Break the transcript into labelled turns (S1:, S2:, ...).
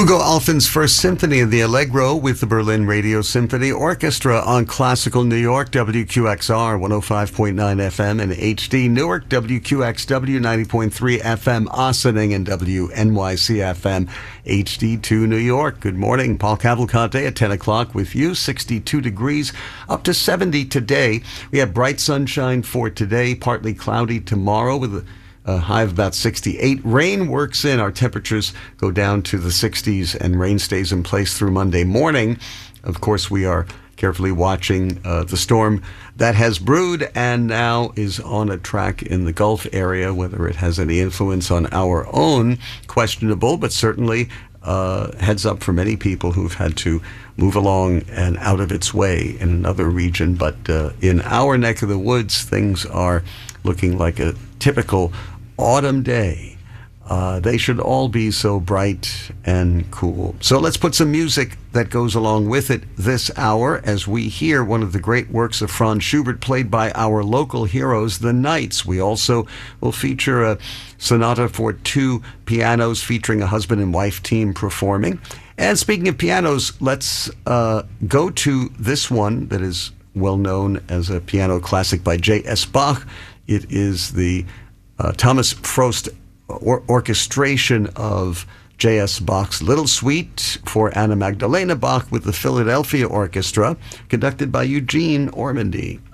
S1: Hugo Alfen's First Symphony of the Allegro with the Berlin Radio Symphony Orchestra on Classical New York, WQXR 105.9 FM in HD, Newark, WQXW 90.3 FM, Ossining, and WNYC FM HD2 New York. Good morning. Paul Cavalcante at 10 o'clock with you. 62 degrees, up to 70 today. We have bright sunshine for today, partly cloudy tomorrow with a high of about 68. Rain works in. Our temperatures go down to the 60s, and rain stays in place through Monday morning. Of course, we are carefully watching the storm that has brewed and now is on a track in the Gulf area. Whether it has any influence on our own, questionable, but certainly heads up for many people who've had to move along and out of its way in another region. But in our neck of the woods, things are looking like a typical autumn day. They should all be so bright and cool. So let's put some music that goes along with it this hour as we hear one of the great works of Franz Schubert played by our local heroes, the Knights. We also will feature a sonata for two pianos featuring a husband and wife team performing. And speaking of pianos, let's go to this one that is well known as a piano classic by J.S. Bach. It is the Thomas Frost orchestration of J.S. Bach's Little Suite for Anna Magdalena Bach with the Philadelphia Orchestra, conducted by Eugene Ormandy.